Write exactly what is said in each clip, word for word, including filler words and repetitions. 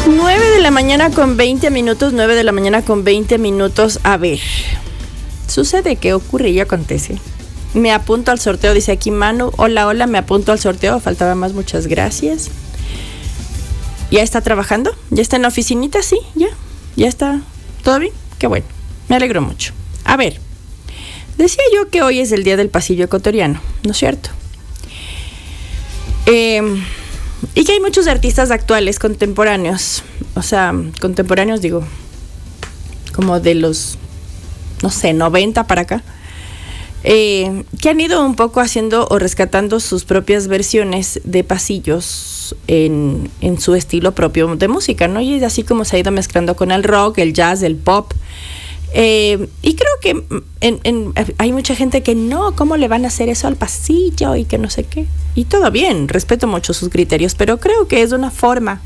nueve de la mañana con veinte minutos, nueve de la mañana con veinte minutos. A ver, sucede que ocurre y acontece. Me apunto al sorteo, dice aquí Manu. Hola, hola, me apunto al sorteo. Faltaba más, muchas gracias. ¿Ya está trabajando? ¿Ya está en la oficinita? Sí, ya. ¿Ya está todo bien? Qué bueno. Me alegro mucho. A ver, decía yo que hoy es el día del pasillo ecuatoriano, ¿no es cierto? Eh, y que hay muchos artistas actuales, contemporáneos. O sea, contemporáneos digo, como de los, no sé, noventa para acá. Eh, que han ido un poco haciendo o rescatando sus propias versiones de pasillos en, en su estilo propio de música, ¿no? Y es así como se ha ido mezclando con el rock, el jazz, el pop. Eh, y creo que en, en, hay mucha gente que no, ¿cómo le van a hacer eso al pasillo? Y que no sé qué. Y todo bien, respeto mucho sus criterios, pero creo que es una forma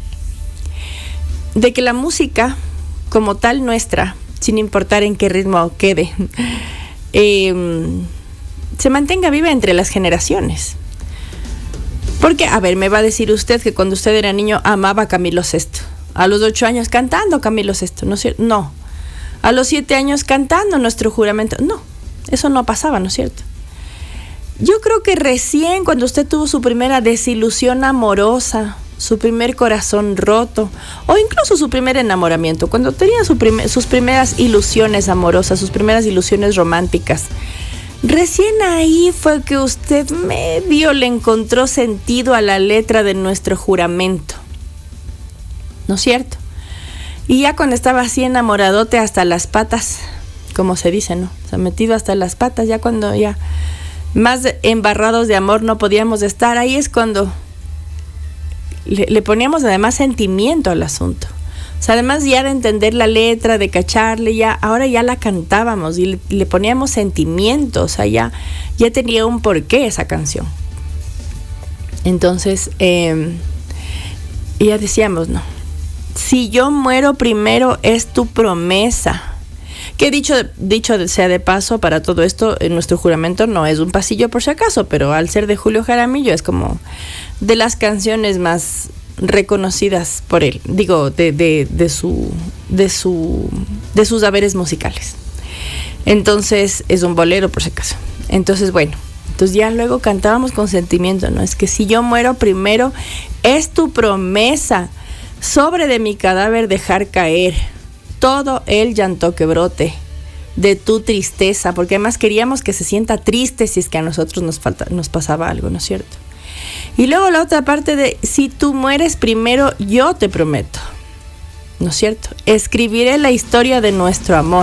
de que la música como tal nuestra, sin importar en qué ritmo quede, Eh, se mantenga viva entre las generaciones. Porque, a ver, me va a decir usted que cuando usted era niño amaba a Camilo Sesto, a los ocho años cantando Camilo Sesto, ¿no es cierto? No. A los siete años cantando Nuestro Juramento, no, eso no pasaba, ¿no es cierto? Yo creo que recién cuando usted tuvo su primera desilusión amorosa, su primer corazón roto, o incluso su primer enamoramiento, cuando tenía su prim- sus primeras ilusiones amorosas, sus primeras ilusiones románticas, recién ahí fue que usted medio le encontró sentido a la letra de Nuestro Juramento, ¿no es cierto? Y ya cuando estaba así enamoradote hasta las patas, como se dice, ¿no? O sea, metido hasta las patas, ya cuando ya más embarrados de amor no podíamos estar, ahí es cuando Le, le poníamos además sentimiento al asunto. O sea, además ya de entender la letra, de cacharle, ya, ahora ya la cantábamos y le, le poníamos sentimiento. O sea, ya, ya tenía un porqué esa canción. Entonces, eh, ya decíamos, no, si yo muero primero es tu promesa. Que dicho, dicho sea de paso, para todo esto, en Nuestro Juramento no es un pasillo por si acaso, pero al ser de Julio Jaramillo es como de las canciones más reconocidas por él, digo, de, de, de su, de su, de sus haberes musicales. Entonces es un bolero por si acaso. Entonces, bueno, entonces ya luego cantábamos con sentimiento, ¿no? Es que si yo muero primero es tu promesa, sobre de mi cadáver dejar caer todo el llanto que brote de tu tristeza, porque además queríamos que se sienta triste si es que a nosotros nos falta, nos pasaba algo, ¿no es cierto? Y luego la otra parte de si tú mueres primero, yo te prometo, ¿no es cierto? Escribiré la historia de nuestro amor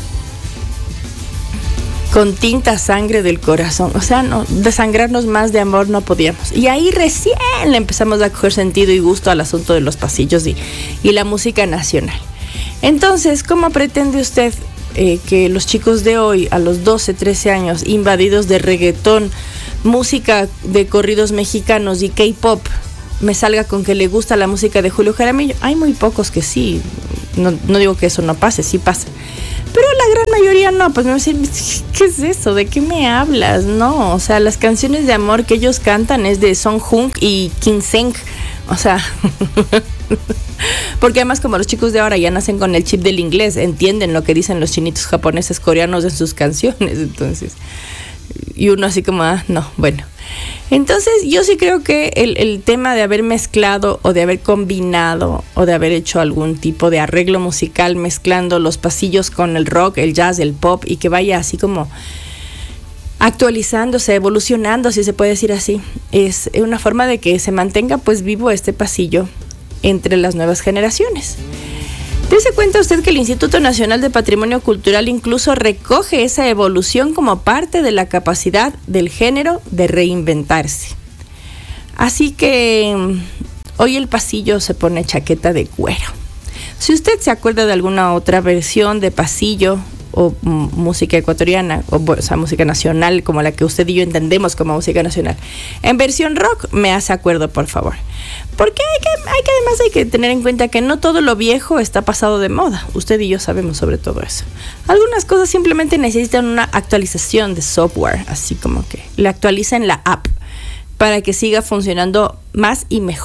con tinta sangre del corazón. O sea, no, desangrarnos más de amor no podíamos. Y ahí recién le empezamos a coger sentido y gusto al asunto de los pasillos y, y la música nacional. Entonces, ¿cómo pretende usted eh, que los chicos de hoy, a los doce, trece años, invadidos de reggaetón, música de corridos mexicanos y K-pop, me salga con que le gusta la música de Julio Jaramillo? Hay muy pocos que sí, no, no digo que eso no pase, sí pasa, pero la gran mayoría no. Pues me va a decir, ¿qué es eso? ¿De qué me hablas? No, o sea, las canciones de amor que ellos cantan es de Song Hunk y Kim Seng, o sea... Porque además como los chicos de ahora ya nacen con el chip del inglés, entienden lo que dicen los chinitos japoneses coreanos en sus canciones, entonces, y uno así como, ah, no, bueno. Entonces yo sí creo que el, el tema de haber mezclado o de haber combinado o de haber hecho algún tipo de arreglo musical mezclando los pasillos con el rock, el jazz, el pop, y que vaya así como actualizándose, evolucionando, si se puede decir así, es una forma de que se mantenga pues vivo este pasillo entre las nuevas generaciones. Dese cuenta usted que el Instituto Nacional de Patrimonio Cultural incluso recoge esa evolución como parte de la capacidad del género de reinventarse. Así que hoy el pasillo se pone chaqueta de cuero. Si usted se acuerda de alguna otra versión de pasillo o m- música ecuatoriana, o, o sea, música nacional, como la que usted y yo entendemos como música nacional, en versión rock, me hace acuerdo, por favor. Porque hay que, hay que además hay que tener en cuenta que no todo lo viejo está pasado de moda. Usted y yo sabemos sobre todo eso. Algunas cosas simplemente necesitan una actualización de software, así como que le actualicen la app para que siga funcionando más y mejor.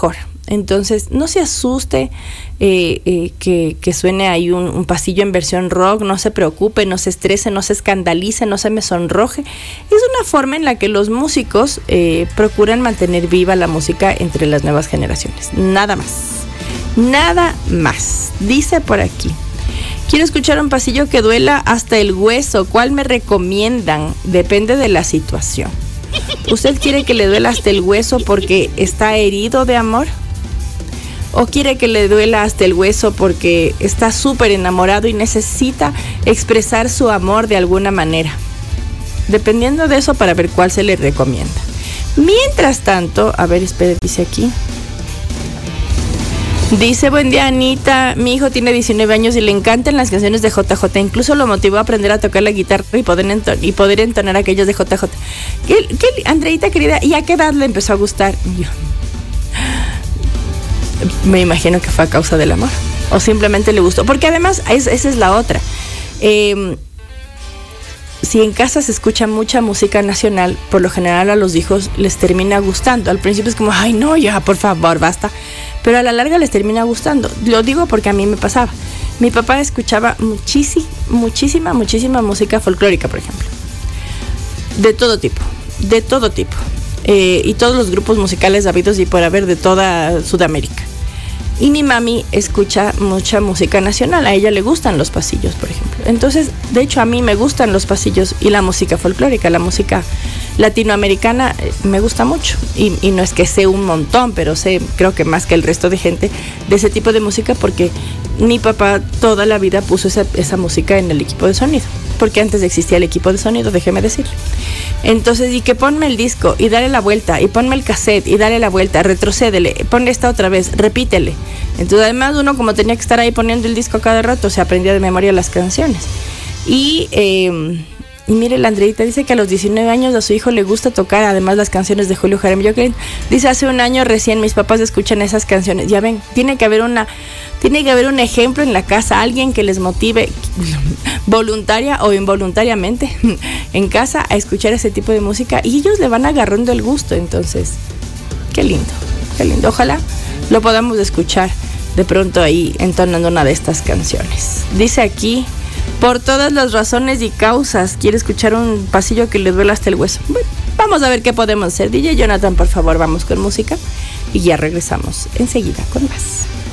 Entonces, no se asuste eh, eh, que, que suene ahí un, un pasillo en versión rock, no se preocupe, no se estrese, no se escandalice, no se me sonroje. Es una forma en la que los músicos eh, procuran mantener viva la música entre las nuevas generaciones. Nada más, nada más. Dice por aquí: quiero escuchar un pasillo que duela hasta el hueso. ¿Cuál me recomiendan? Depende de la situación. ¿Usted quiere que le duela hasta el hueso porque está herido de amor? ¿O quiere que le duela hasta el hueso porque está súper enamorado y necesita expresar su amor de alguna manera? Dependiendo de eso, para ver cuál se le recomienda. Mientras tanto, a ver, espere, dice aquí. Dice: buen día, Anita. Mi hijo tiene diecinueve años y le encantan las canciones de J J. Incluso lo motivó a aprender a tocar la guitarra y poder, enton- y poder entonar aquellos de J J. ¿Qué, qué, Andreita querida, ¿y a qué edad le empezó a gustar? Yo, me imagino que fue a causa del amor. O simplemente le gustó. Porque además, es, esa es la otra. Eh, si en casa se escucha mucha música nacional, por lo general a los hijos les termina gustando. Al principio es como, ay no, ya por favor, basta. Pero a la larga les termina gustando. Lo digo porque a mí me pasaba. Mi papá escuchaba muchísima, muchísima, muchísima música folclórica, por ejemplo. De todo tipo, de todo tipo. Eh, y todos los grupos musicales habidos y por haber de toda Sudamérica. Y mi mami escucha mucha música nacional, a ella le gustan los pasillos, por ejemplo. Entonces, de hecho, a mí me gustan los pasillos y la música folclórica, la música latinoamericana eh, me gusta mucho. Y, y no es que sé un montón, pero sé, creo que más que el resto de gente, de ese tipo de música, porque mi papá toda la vida puso esa, esa música en el equipo de sonido. Porque antes existía el equipo de sonido, déjeme decirle. Entonces, y que ponme el disco y dale la vuelta, y ponme el cassette y dale la vuelta, retrocédele, ponle esta otra vez, repítele. Entonces, además, uno como tenía que estar ahí poniendo el disco cada rato, se aprendía de memoria las canciones. Y, eh, y mire, la Andreita dice que a los diecinueve años a su hijo le gusta tocar además las canciones de Julio Jaramillo Klein. Dice: hace un año recién mis papás escuchan esas canciones. Ya ven, tiene que haber una, tiene que haber un ejemplo en la casa, alguien que les motive voluntaria o involuntariamente en casa a escuchar ese tipo de música, y ellos le van agarrando el gusto. Entonces, qué lindo, qué lindo. Ojalá lo podamos escuchar de pronto ahí entonando una de estas canciones. Dice aquí: por todas las razones y causas, quiere escuchar un pasillo que le duela hasta el hueso. Bueno, vamos a ver qué podemos hacer. D J Jonathan, por favor, vamos con música y ya regresamos enseguida con más.